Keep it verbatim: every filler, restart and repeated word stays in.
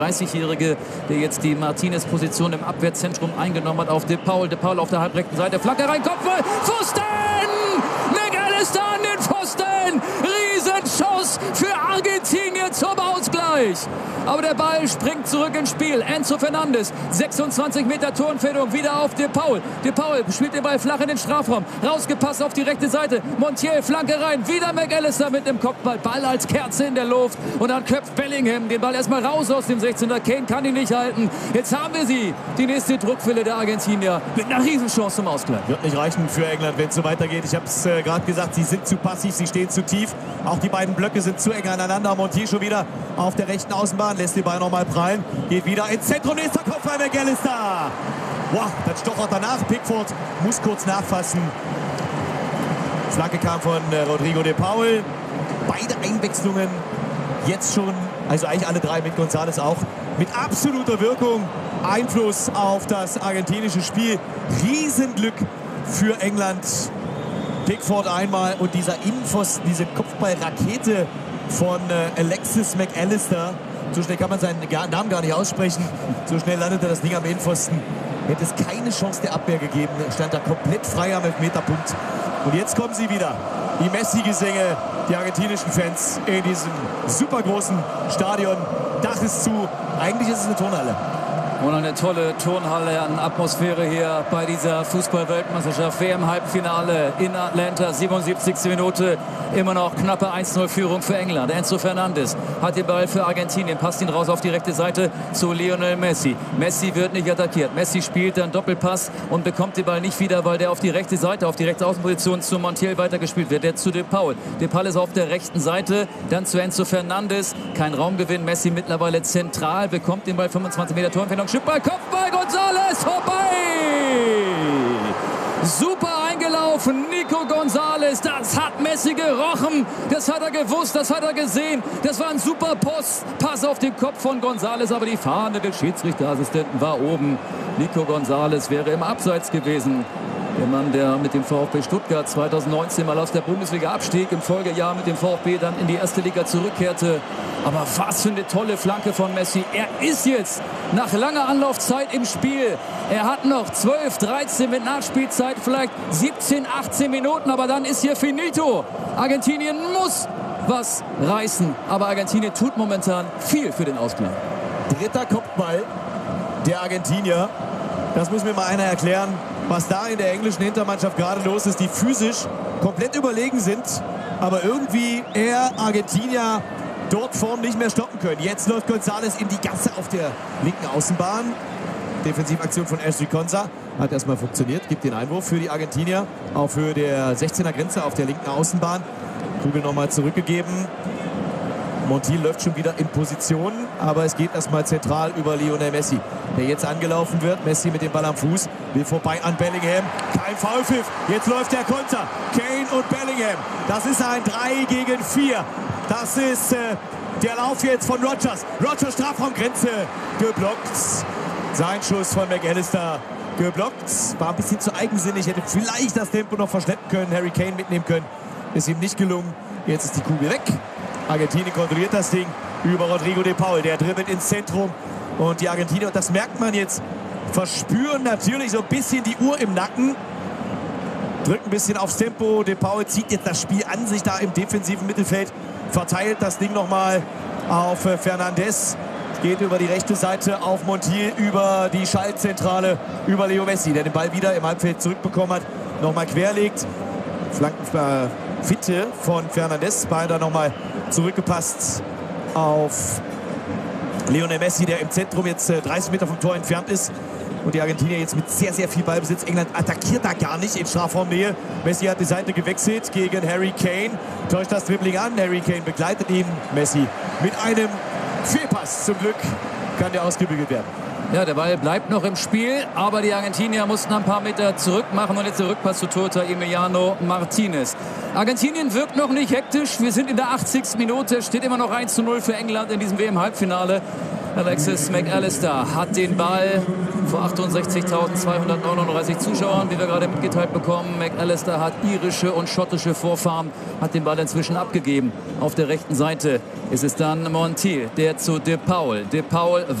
dreißigjährige, der jetzt die Martinez-Position im Abwehrzentrum eingenommen hat auf De Paul. De Paul auf der halbrechten Seite, Flanke rein, Kopfball, Pfosten! McAllister an den Pfosten! Riesenchance für Argentinien zum Ausgleich. Aber der Ball springt zurück ins Spiel. Enzo Fernandes, sechsundzwanzig Meter Torentfernung, wieder auf De Paul. De Paul spielt den Ball flach in den Strafraum. Rausgepasst auf die rechte Seite. Montiel, Flanke rein. Wieder McAllister mit dem Kopfball. Ball als Kerze in der Luft. Und dann köpft Bellingham den Ball erstmal raus aus dem sechzehner. Kane kann ihn nicht halten. Jetzt haben wir sie. Die nächste Druckwelle der Argentinier mit einer Riesenchance zum Ausgleich. Wird nicht reichen für England, wenn es so weitergeht. Ich habe es äh, gerade gesagt, sie sind zu passiv, sie stehen zu tief. Auch die beiden Blöcke sind zu eng aneinander. Montiel schon wieder auf der rechten Außenbahn. Lässt den Ball nochmal prallen. Geht wieder ins Zentrum. Nächster Kopf bei McAllister. Wow, dann stochert danach. Pickford muss kurz nachfassen. Flanke kam von äh, Rodrigo de Paul. Beide Einwechslungen jetzt schon, also eigentlich alle drei mit González auch, mit absoluter Wirkung. Einfluss auf das argentinische Spiel. Riesenglück für England. Pickford einmal und dieser Innenpfosten, diese Kopfballrakete von äh, Alexis McAllister. So schnell kann man seinen Namen gar nicht aussprechen. So schnell landete das Ding am Innenpfosten. Hätte es keine Chance der Abwehr gegeben. Stand da komplett frei am Elfmeterpunkt. Und jetzt kommen sie wieder. Die Messi-Gesänge, die argentinischen Fans in diesem super großen Stadion. Dach ist zu. Eigentlich ist es eine Turnhalle. Und eine tolle Turnhalle an Atmosphäre hier bei dieser Fußball-Weltmeisterschaft. W M-Halbfinale in Atlanta, siebenundsiebzigste Minute. Immer noch knappe eins null Führung für England. Enzo Fernandes hat den Ball für Argentinien, passt ihn raus auf die rechte Seite zu Lionel Messi. Messi wird nicht attackiert. Messi spielt dann Doppelpass und bekommt den Ball nicht wieder, weil der auf die rechte Seite, auf die rechte Außenposition zu Montiel weitergespielt wird. Der zu De Paul. De Paul ist auf der rechten Seite, dann zu Enzo Fernandes. Kein Raumgewinn. Messi mittlerweile zentral, bekommt den Ball fünfundzwanzig Meter Torentfernung. Schippball, Kopfball, González, vorbei! Super eingelaufen, Nico González, das hat Messi gerochen, das hat er gewusst, das hat er gesehen. Das war ein super Post, Pass auf den Kopf von González, aber die Fahne des Schiedsrichterassistenten war oben. Nico González wäre im Abseits gewesen. Der Mann, der mit dem VfB Stuttgart zweitausendneunzehn mal aus der Bundesliga abstieg, im Folgejahr mit dem VfB dann in die erste Liga zurückkehrte. Aber was für eine tolle Flanke von Messi. Er ist jetzt nach langer Anlaufzeit im Spiel. Er hat noch zwölf, dreizehn mit Nachspielzeit, vielleicht siebzehn, achtzehn Minuten. Aber dann ist hier finito. Argentinien muss was reißen. Aber Argentinien tut momentan viel für den Ausgleich. Dritter Kopfball der Argentinier. Das muss mir mal einer erklären, was da in der englischen Hintermannschaft gerade los ist, die physisch komplett überlegen sind, aber irgendwie eher Argentinier dort vorn nicht mehr stoppen können. Jetzt läuft González in die Gasse auf der linken Außenbahn. Defensivaktion von Ashley Konsa hat erstmal funktioniert, gibt den Einwurf für die Argentinier auf Höhe der sechzehner Grenze auf der linken Außenbahn. Kugel nochmal zurückgegeben. Montiel läuft schon wieder in Position, aber es geht erstmal zentral über Lionel Messi, der jetzt angelaufen wird. Messi mit dem Ball am Fuß, will vorbei an Bellingham. Kein Foulpfiff, jetzt läuft der Konter. Kane und Bellingham, das ist ein drei gegen vier. Das ist äh, der Lauf jetzt von Rodgers. Rodgers Strafraumgrenze geblockt. Sein Schuss von McAllister geblockt. War ein bisschen zu eigensinnig, hätte vielleicht das Tempo noch verschleppen können, Harry Kane mitnehmen können. Ist ihm nicht gelungen. Jetzt ist die Kugel weg. Argentinien kontrolliert das Ding über Rodrigo de Paul. Der dribbelt ins Zentrum. Und die Argentinier, und das merkt man jetzt, verspüren natürlich so ein bisschen die Uhr im Nacken. Drückt ein bisschen aufs Tempo. De Paul zieht jetzt das Spiel an sich da im defensiven Mittelfeld. Verteilt das Ding nochmal auf Fernandes. Geht über die rechte Seite auf Montiel, über die Schaltzentrale, über Leo Messi, der den Ball wieder im Halbfeld zurückbekommen hat. Nochmal querlegt. Flankenfitte von Fernandes. Ball da nochmal zurückgepasst auf Lionel Messi, der im Zentrum jetzt dreißig Meter vom Tor entfernt ist. Und die Argentinier jetzt mit sehr, sehr viel Ballbesitz. England attackiert da gar nicht in Strafraumnähe. Messi hat die Seite gewechselt gegen Harry Kane. Täuscht das Dribbling an. Harry Kane begleitet ihn. Messi mit einem Fehlpass. Zum Glück kann der ausgebügelt werden. Ja, der Ball bleibt noch im Spiel, aber die Argentinier mussten ein paar Meter zurück machen und jetzt der Rückpass zu Torhüter Emiliano Martinez. Argentinien wirkt noch nicht hektisch. Wir sind in der achtzigsten Minute, steht immer noch eins zu null für England in diesem W M-Halbfinale. Alexis Mac Allister hat den Ball vor achtundsechzigtausendzweihundertneununddreißig Zuschauern, wie wir gerade mitgeteilt bekommen. Mac Allister hat irische und schottische Vorfahren, hat den Ball inzwischen abgegeben. Auf der rechten Seite ist es dann Montiel, der zu De Paul. De Paul